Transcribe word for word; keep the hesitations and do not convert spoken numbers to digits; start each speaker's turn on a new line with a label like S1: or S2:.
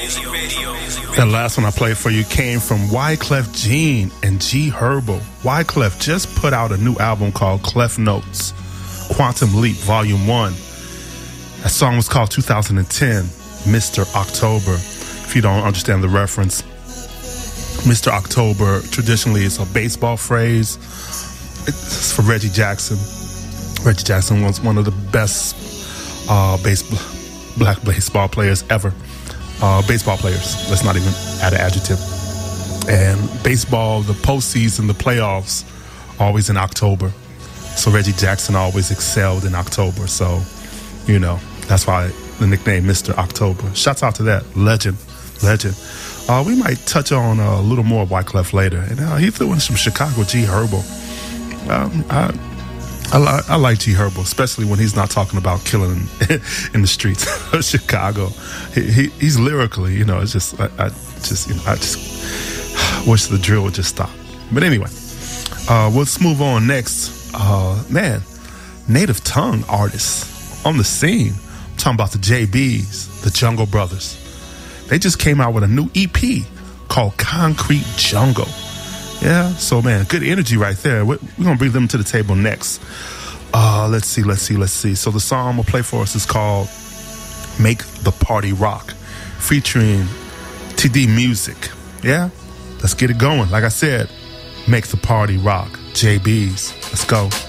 S1: That last one I played for you came from Wyclef Jean and G Herbo. Wyclef just put out a new album called Clef Notes, Quantum Leap Volume one. That song was called two thousand ten, Mister October. If you don't understand the reference, Mister October traditionally is a baseball phrase. It's for Reggie Jackson. Reggie Jackson was one of the best uh, base, black baseball players ever. Uh, baseball players. Let's not even add an adjective. And baseball, the postseason, the playoffs, always in October. So Reggie Jackson always excelled in October. So, you know, that's why the nickname Mister October. Shouts out to that legend, legend. Uh, we might touch on a little more of Wyclef later. And uh, he threw in some Chicago G Herbo. Um, I, I, li- I like G Herbo, especially when he's not talking about killing in the streets of Chicago. He, he, he's lyrically, you know, it's just, I, I just, you know, I just wish the drill would just stop. But anyway, uh, let's move on next. Uh, man, native tongue artists on the scene. I'm talking about the J Bs, the Jungle Brothers. They just came out with a new E P called Concrete Jungle. Yeah, so man, good energy right there. We're, we're going to bring them to the table next. Uh, let's see, let's see, let's see. So the song we'll play for us is called Make the Party Rock, featuring T D Music. Yeah, let's get it going. Like I said, make the party rock. J Bs, let's go.